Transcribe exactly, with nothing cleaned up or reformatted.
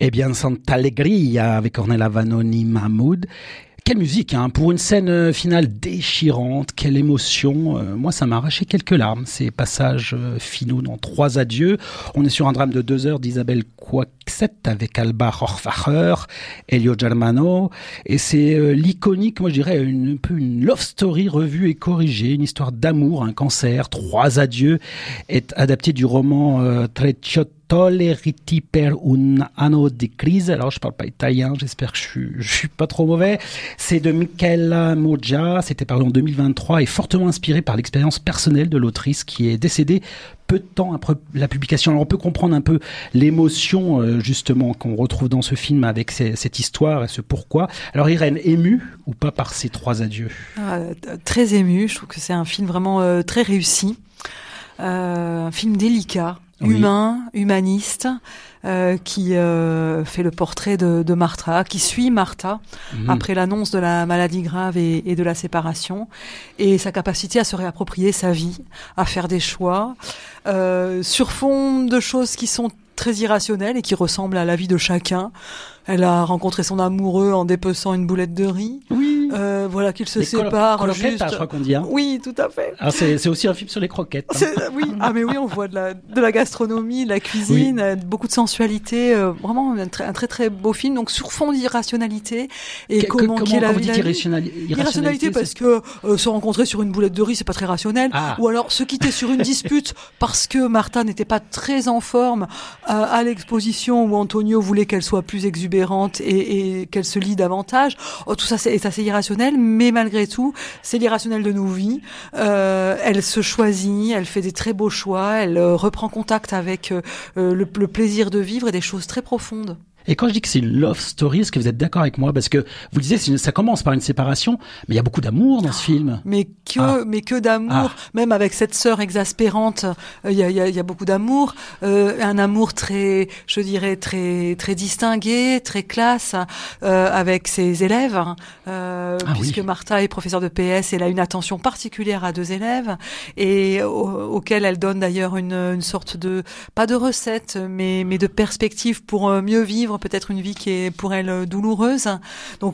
Eh bien, Santa Allegria avec Ornella Vanoni Mahmoud. Quelle musique, hein, pour une scène finale déchirante, quelle émotion. Euh, moi, ça m'a arraché quelques larmes, ces passages euh, finaux dans Trois adieux. On est sur un drame de deux heures d'Isabelle Coixet avec Alba Rohrwacher, Elio Germano. Et c'est euh, l'iconique, moi je dirais, une, un peu une love story revue et corrigée, une histoire d'amour, un cancer. Trois adieux est adapté du roman euh, Trecciotto Toleriti per un anno di crisi. Alors, je parle pas italien, j'espère que je suis, je suis pas trop mauvais. C'est de Michaela Moggia, c'était paru en deux mille vingt-trois et fortement inspiré par l'expérience personnelle de l'autrice qui est décédée peu de temps après la publication. Alors, on peut comprendre un peu l'émotion, euh, justement, qu'on retrouve dans ce film avec ces, cette histoire et ce pourquoi. Alors, Irène, émue ou pas par ces trois adieux? Ah, très émue, je trouve que c'est un film vraiment euh, très réussi. Euh, un film délicat. Oui. Humain, humaniste, euh, qui euh, fait le portrait de, de Martha, qui suit Martha mmh. après l'annonce de la maladie grave et, et de la séparation, et sa capacité à se réapproprier sa vie, à faire des choix, euh, sur fond de choses qui sont très irrationnelles et qui ressemblent à la vie de chacun. Elle a rencontré son amoureux en dépeçant une boulette de riz. Oui. Euh, voilà, qu'ils se les séparent. Colo- croquettes, juste... hein, je crois qu'on dit. Hein. Oui, tout à fait. Alors c'est, c'est aussi un film sur les croquettes. Hein. C'est, oui, ah mais oui, on voit de la, de la gastronomie, de la cuisine, oui. euh, beaucoup de sensualité. Euh, vraiment un très, un très très beau film. Donc sur fond d'irrationalité et que, comment que, qui est la comment vie. Dit irrationali- irrationalité parce c'est... que euh, se rencontrer sur une boulette de riz, c'est pas très rationnel. Ah. Ou alors se quitter sur une dispute parce que Martha n'était pas très en forme euh, à l'exposition où Antonio voulait qu'elle soit plus exubérante et, et qu'elle se lie davantage. Oh, tout ça c'est, est assez irrationnel, mais malgré tout, c'est l'irrationnel de nos vies. Euh, elle se choisit, elle fait des très beaux choix, elle euh, reprend contact avec euh, le, le plaisir de vivre et des choses très profondes. Et quand je dis que c'est une love story, est-ce que vous êtes d'accord avec moi? Parce que vous disiez, c'est une, ça commence par une séparation, mais il y a beaucoup d'amour dans ce film. Mais que, ah. mais que d'amour. Ah. Même avec cette sœur exaspérante, il euh, y, a, y, a, y a beaucoup d'amour. Euh, un amour très, je dirais, très, très distingué, très classe, euh, avec ses élèves. Euh, ah, puisque oui. Martha est professeure de P S, elle a une attention particulière à deux élèves et au, auquel elle donne d'ailleurs une, une sorte de, pas de recette, mais, mais de perspective pour mieux vivre peut-être une vie qui est pour elle douloureuse. Donc